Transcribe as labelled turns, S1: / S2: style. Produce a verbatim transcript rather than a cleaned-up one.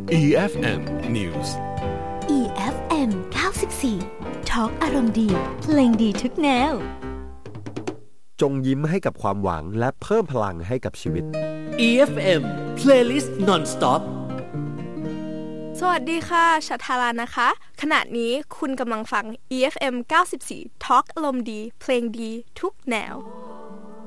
S1: อี เอฟ เอ็ม News
S2: อี เอฟ เอ็ม เก้าสิบสี่ Talk อารมณ์ดีเพลงดีทุกแนว
S3: จงยิ้มให้กับความหวังและเพิ่มพลังให้กับชีวิต
S4: อี เอฟ เอ็ม Playlist Non-Stop
S5: สวัสดีค่ะชัทธารานะคะขณะนี้คุณกำลังฟัง อี เอฟ เอ็ม เก้าสิบสี่ Talk อารมณ์ดีเพลงดีทุกแนว